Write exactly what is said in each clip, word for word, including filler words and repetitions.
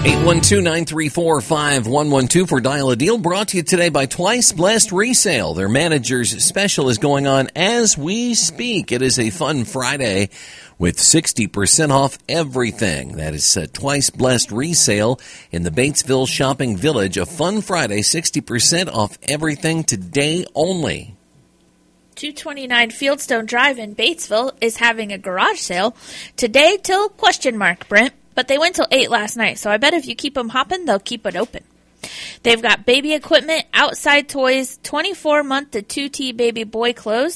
eight one two, nine three four, five one one two for Dial a Deal, brought to you today by Twice Blessed Resale. Their manager's special is going on as we speak. It is a fun Friday with sixty percent off everything. That is uh, Twice Blessed Resale in the Batesville Shopping Village. A fun Friday, sixty percent off everything today only. two twenty-nine Fieldstone Drive in Batesville is having a garage sale today till question mark, Brent. But they went till eight last night, so I bet if you keep them hopping, they'll keep it open. They've got baby equipment, outside toys, twenty-four month to two T baby boy clothes,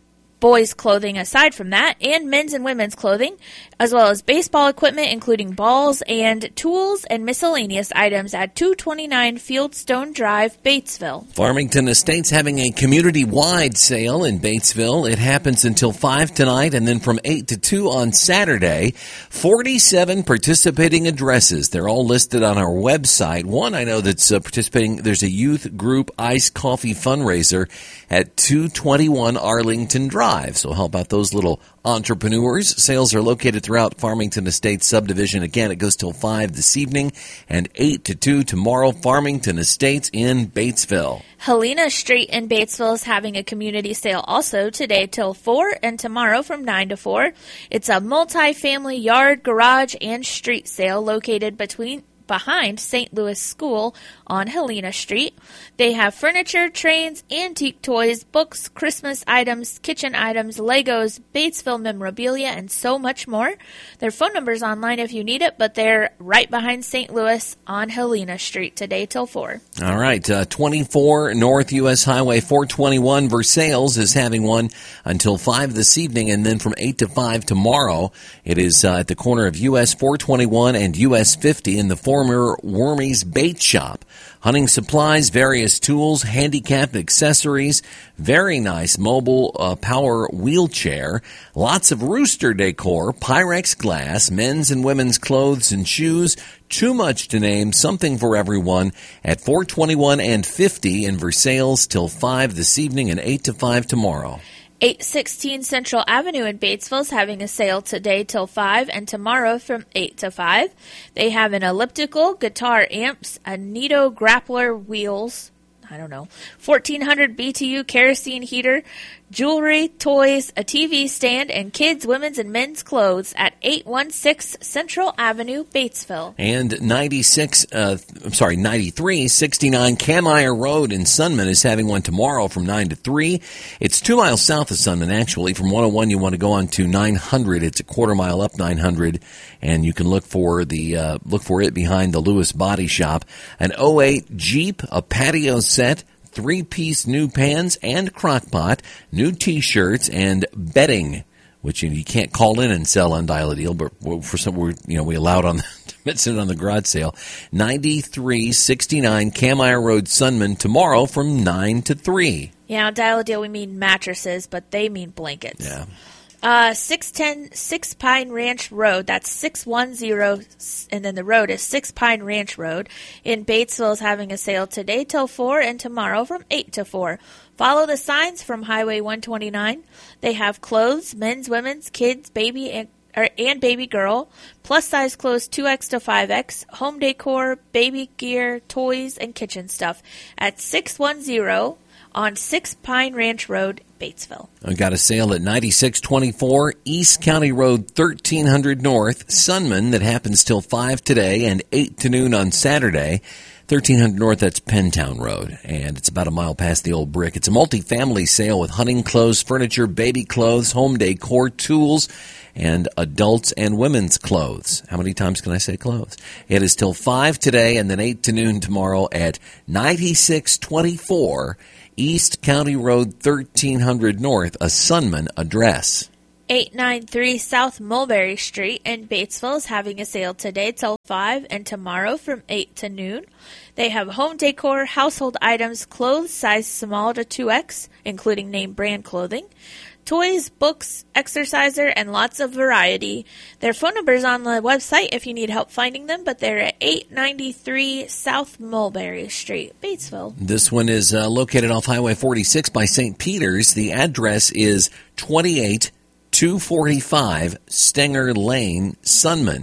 boys clothing aside from that, and men's and women's clothing, as well as baseball equipment, including balls and tools and miscellaneous items at two twenty-nine Fieldstone Drive, Batesville. Farmington Estates having a community-wide sale in Batesville. It happens until five tonight and then from eight to two on Saturday. forty-seven participating addresses. They're all listed on our website. One I know that's uh, participating, there's a youth group iced coffee fundraiser at two twenty-one Arlington Drive. So help out those little entrepreneurs. Sales are located throughout Farmington Estates subdivision. Again, it goes till five this evening and eight to two tomorrow. Farmington Estates in Batesville. Helena Street in Batesville is having a community sale also today till four and tomorrow from nine to four. It's a multi-family yard, garage, and street sale located between behind Saint Louis School on Helena Street. They have furniture, trains, antique toys, books, Christmas items, kitchen items, Legos, Batesville memorabilia, and so much more. Their phone number's online if you need it, but they're right behind Saint Louis on Helena Street today till four. All right, uh, twenty-four North U S Highway four twenty-one Versailles is having one until five this evening, and then from eight to five tomorrow. It is uh, at the corner of U S four twenty-one and U S fifty in the former Wormy's Bait Shop. Hunting supplies, various tools, handicap accessories, very nice mobile uh, power wheelchair, lots of rooster decor, Pyrex glass, men's and women's clothes and shoes, too much to name, something for everyone at four twenty-one and fifty in Versailles till five this evening and eight to five tomorrow. eight sixteen Central Avenue in Batesville is having a sale today till five and tomorrow from eight to five. They have an elliptical, guitar amps, a Nito grappler wheels, I don't know, fourteen hundred B T U kerosene heater, jewelry, toys, a T V stand, and kids, women's, and men's clothes at eight one six Central Avenue, Batesville. And ninety-six, uh, I'm sorry, ninety-three sixty-nine Camire Road in Sunman is having one tomorrow from nine to three. It's two miles south of Sunman, actually. From one oh one, you want to go on to nine hundred. It's a quarter mile up nine hundred, and you can look for the uh, look for it behind the Lewis Body Shop. An oh eight Jeep, a patio set, three-piece new pans and crock pot, new T-shirts, and bedding, which you can't call in and sell on Dial a Deal, but for some, we're, you know, we allowed on the, on the garage sale. ninety-three sixty-nine Camire Road, Sunman, tomorrow from nine to three. Yeah, on Dial a Deal we mean mattresses, but they mean blankets. Yeah. Uh, six ten Six Pine Ranch Road, that's six one zero, and then the road is Six Pine Ranch Road in Batesville is having a sale today till four and tomorrow from eight to four. Follow the signs from Highway one twenty-nine. They have clothes, men's, women's, kids, baby, and, or, and baby girl, plus-size clothes two X to five X, home decor, baby gear, toys, and kitchen stuff at six one zero on Six Pine Ranch Road, Batesville. I got a sale at ninety-six twenty-four East County Road, thirteen hundred North, Sunman, that happens till five today and eight to noon on Saturday. thirteen hundred North, that's Pentown Road, and it's about a mile past the old brick. It's a multi-family sale with hunting clothes, furniture, baby clothes, home decor, tools, and adults and women's clothes. How many times can I say clothes? It is till five today and then eight to noon tomorrow at ninety-six twenty-four East County Road, thirteen hundred North, a Sunman address. eight ninety-three South Mulberry Street in Batesville is having a sale today till five and tomorrow from eight to noon. They have home decor, household items, clothes size small to two X, including name brand clothing, toys, books, exerciser, and lots of variety. Their phone number is on the website if you need help finding them, but they're at eight ninety-three South Mulberry Street, Batesville. This one is uh, located off Highway forty-six by Saint Peter's. The address is twenty-eight two forty-five Stenger Lane, Sunman.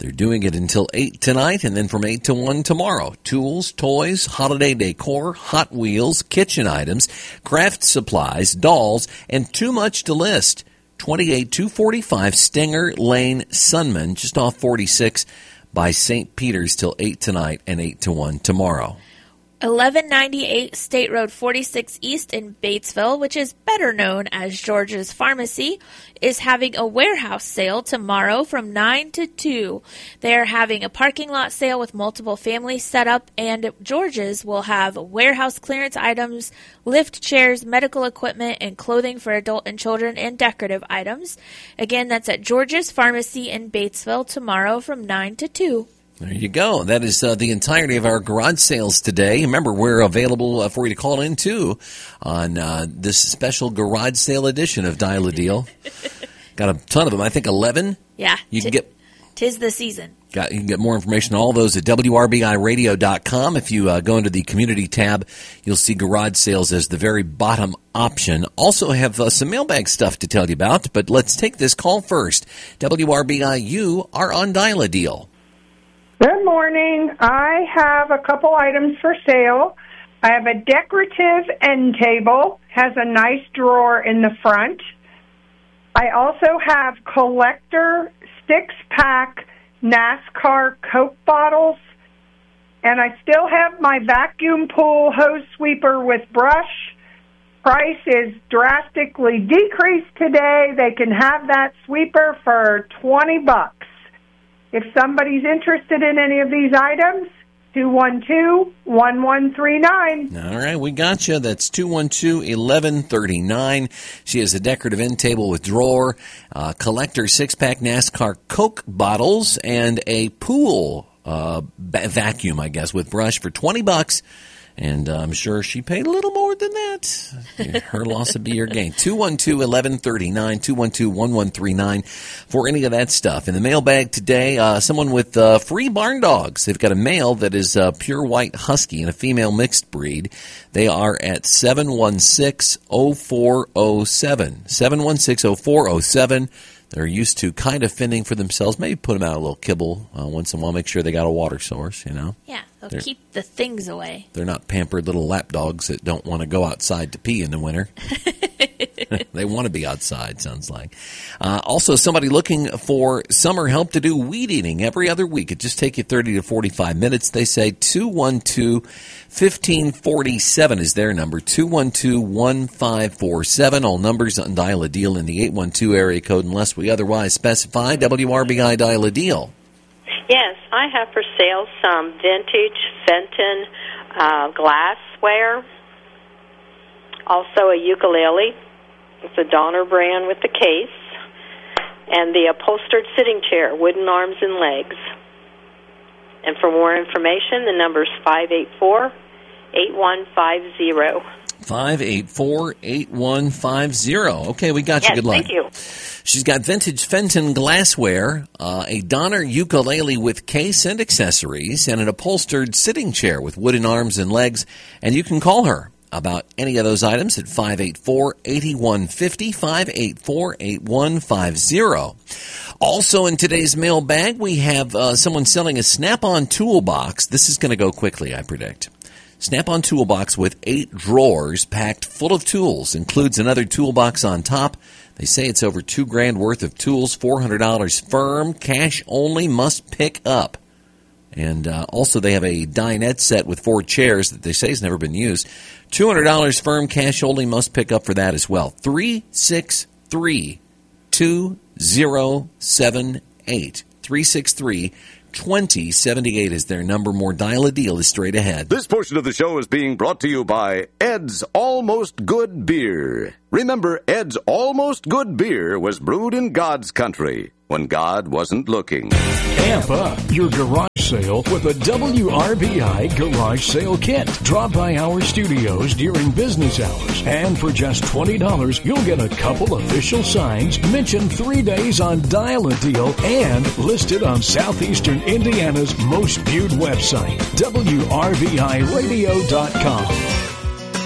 They're doing it until eight tonight and then from eight to one tomorrow. Tools, toys, holiday decor, Hot Wheels, kitchen items, craft supplies, dolls, and too much to list. twenty-eight two forty-five Stenger Lane, Sunman, just off forty-six by Saint Peter's till eight tonight and eight to one tomorrow. eleven ninety-eight State Road forty-six East in Batesville, which is better known as George's Pharmacy, is having a warehouse sale tomorrow from nine to two. They are having a parking lot sale with multiple families set up, and George's will have warehouse clearance items, lift chairs, medical equipment, and clothing for adult and children, and decorative items. Again, that's at George's Pharmacy in Batesville tomorrow from nine to two. There you go. That is uh, the entirety of our garage sales today. Remember, we're available uh, for you to call in, too, on uh, this special garage sale edition of Dial a Deal. Got a ton of them. I think eleven. Yeah. You t- can get... Tis the season. Got, you can get more information on all those at W R B I radio dot com. If you uh, go into the community tab, you'll see garage sales as the very bottom option. Also have uh, some mailbag stuff to tell you about, but let's take this call first. W R B I, you are on Dial a Deal. Good morning. I have a couple items for sale. I have a decorative end table, has a nice drawer in the front. I also have collector six-pack NASCAR Coke bottles, and I still have my vacuum pool hose sweeper with brush. Price is drastically decreased today. They can have that sweeper for twenty bucks. If somebody's interested in any of these items, two one two, one one three nine. All right, we got you. That's two one two, one one three nine. She has a decorative end table with drawer, uh, collector six-pack NASCAR Coke bottles, and a pool uh, ba- vacuum, I guess, with brush for twenty bucks. And uh, I'm sure she paid a little more than that. Her loss would be your gain. two one two, one one three nine, two one two, one one three nine for any of that stuff. In the mailbag today, uh, someone with uh, free barn dogs. They've got a male that is uh, pure white husky and a female mixed breed. They are at seven one six, oh four oh seven. seven one six, oh four oh seven. They're used to kind of fending for themselves. Maybe put them out a little kibble uh, once in a while. Make sure they got a water source, you know. Yeah, they'll they're, keep the things away. They're not pampered little lap dogs that don't want to go outside to pee in the winter. They want to be outside, sounds like. Uh, also, somebody looking for summer help to do weed eating every other week. It just takes you thirty to forty-five minutes. They say two one two, one five four seven is their number, two one two, one five four seven. All numbers on Dial a Deal in the eight one two area code unless we otherwise specify. W R B I Dial a Deal. Yes, I have for sale some vintage Fenton uh, glassware, also a ukulele. It's a Donner brand with the case, and the upholstered sitting chair, wooden arms and legs. And for more information, the number is five eight four, eight one five zero. five eight four, eight one five zero. Okay, we got you. Yes, Good luck. Thank you. She's got vintage Fenton glassware, uh, a Donner ukulele with case and accessories, and an upholstered sitting chair with wooden arms and legs. And you can call her about any of those items at five eight four, eight one five zero, five eight four, eight one five zero. Also in today's mailbag, we have uh, someone selling a Snap-on toolbox. This is going to go quickly, I predict. Snap-on toolbox with eight drawers packed full of tools. Includes another toolbox on top. They say it's over two grand worth of tools, four hundred dollars firm, cash only, must pick up. And uh, also they have a dinette set with four chairs that they say has never been used. two hundred dollars firm, cash only, must pick up for that as well. three six three, two zero seven eight. three six three, twenty seventy-eight is their number. More Dial a Deal is straight ahead. This portion of the show is being brought to you by Ed's Almost Good Beer. Remember, Ed's Almost Good Beer was brewed in God's country when God wasn't looking. Amp up your garage sale with a W R B I garage sale kit. Drop by our studios during business hours, and for just twenty dollars, you'll get a couple official signs, mentioned three days on Dial a Deal, and listed on Southeastern Indiana's most viewed website, W R B I radio dot com.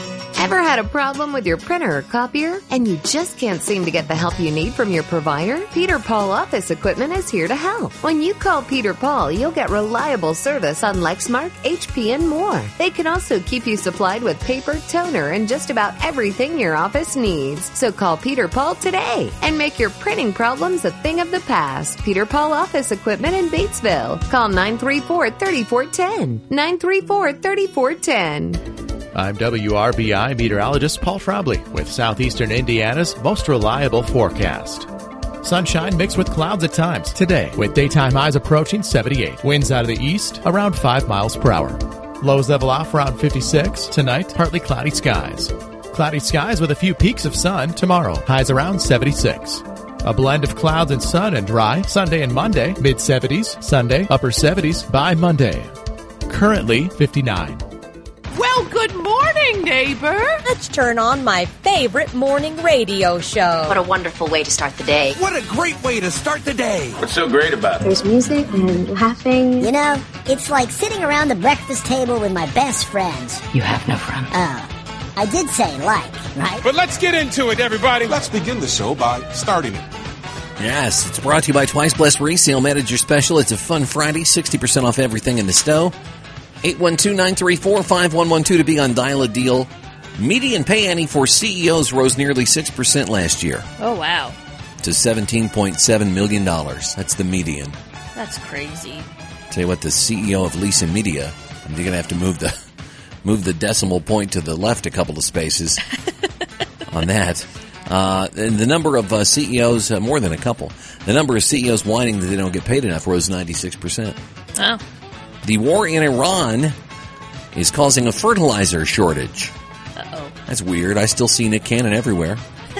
Ever had a problem with your printer or copier and you just can't seem to get the help you need from your provider? Peter Paul Office Equipment is here to help. When you call Peter Paul, you'll get reliable service on Lexmark, H P, and more. They can also keep you supplied with paper, toner, and just about everything your office needs. So call Peter Paul today and make your printing problems a thing of the past. Peter Paul Office Equipment in Batesville. Call nine three four, three four one zero. nine three four, three four one zero. I'm W R B I meteorologist Paul Frobley with Southeastern Indiana's most reliable forecast. Sunshine mixed with clouds at times today, with daytime highs approaching seventy-eight. Winds out of the east around five miles per hour. Lows level off around fifty-six. Tonight, partly cloudy skies. Cloudy skies with a few peaks of sun tomorrow. Highs around seventy-six. A blend of clouds and sun and dry Sunday and Monday, mid-seventies. Sunday, upper seventies by Monday. Currently fifty-nine. Well, good morning, neighbor. Let's turn on my favorite morning radio show. What a wonderful way to start the day. What a great way to start the day. What's so great about it? There's music and laughing. You know, it's like sitting around the breakfast table with my best friends. You have no friends. Oh, I did say like, right? But let's get into it, everybody. Let's begin the show by starting it. Yes, it's brought to you by Twice Blessed Resale Manager Special. It's a fun Friday, sixty percent off everything in the store. eight one two, nine three four, five one one two to be on Dial a Deal. Median pay, Annie, for C E Os rose nearly six percent last year. Oh, wow. To seventeen point seven million dollars. That's the median. That's crazy. Tell you what, the C E O of Lisa Media, you're going to have to move the move the decimal point to the left a couple of spaces on that. Uh, and the number of uh, C E Os, uh, more than a couple, the number of C E Os whining that they don't get paid enough rose ninety-six percent. Oh. The war in Iran is causing a fertilizer shortage. Uh-oh. That's weird. I still see Nick Cannon everywhere.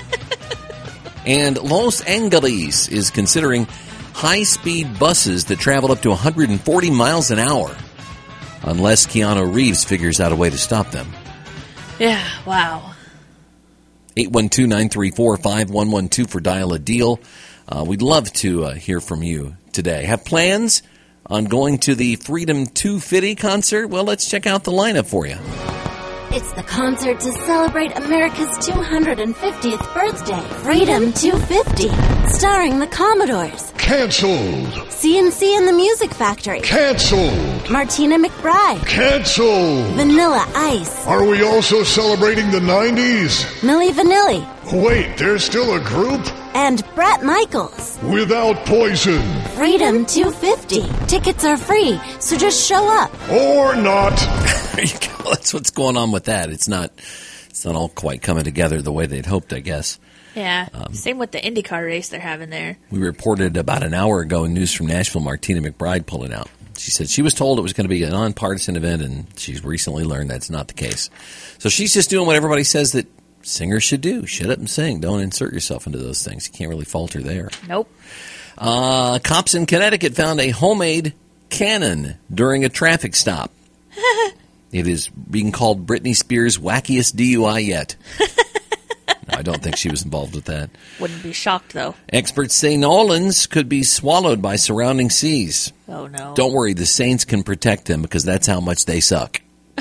And Los Angeles is considering high-speed buses that travel up to one hundred forty miles an hour unless Keanu Reeves figures out a way to stop them. Yeah, wow. eight one two, nine three four, five one one two for Dial a Deal. Uh, we'd love to uh, hear from you today. Have plans on going to the Freedom two fifty concert? Well, let's check out the lineup for you. It's the concert to celebrate America's two hundred fiftieth birthday, Freedom two fifty, starring the Commodores. Canceled. C N C and the Music Factory. Canceled. Martina McBride. Canceled. Vanilla Ice. Are we also celebrating the nineties? Milli Vanilli. Wait, there's still a group? And Bret Michaels. Without Poison. Freedom two fifty. Tickets are free, so just show up. Or not. There you go. That's what's going on with that. It's not it's not all quite coming together the way they'd hoped, I guess. Yeah. Um, Same with the IndyCar race they're having there. We reported about an hour ago in News from Nashville, Martina McBride pulling out. She said she was told it was going to be a nonpartisan event, and she's recently learned that's not the case. So she's just doing what everybody says that singers should do. Shut up and sing. Don't insert yourself into those things. You can't really falter there. Nope. Uh, cops in Connecticut found a homemade cannon during a traffic stop. It is being called Britney Spears' wackiest D U I yet. No, I don't think she was involved with that. Wouldn't be shocked, though. Experts say New Orleans could be swallowed by surrounding seas. Oh, no. Don't worry, the Saints can protect them because that's how much they suck.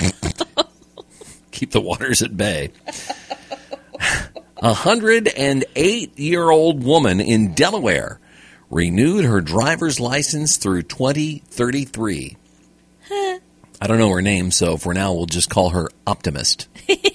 Keep the waters at bay. A one hundred eight-year-old woman in Delaware renewed her driver's license through twenty thirty-three. I don't know her name, so for now we'll just call her Optimist.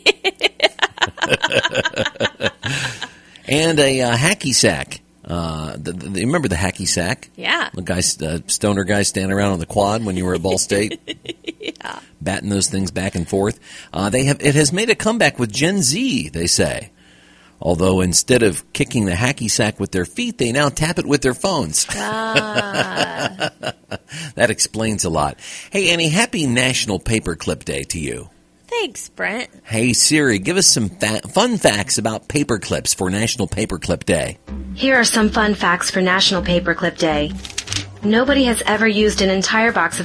And a uh, hacky sack. Uh, the, the, remember the hacky sack? Yeah. The guy, uh, stoner guy standing around on the quad when you were at Ball State, yeah. batting those things back and forth. Uh, they have it has made a comeback with Gen Z, they say. Although instead of kicking the hacky sack with their feet, they now tap it with their phones. Ah. That explains a lot. Hey, Annie, happy National Paperclip Day to you. Thanks, Brent. Hey, Siri, give us some fa- fun facts about paperclips for National Paperclip Day. Here are some fun facts for National Paperclip Day. Nobody has ever used an entire box of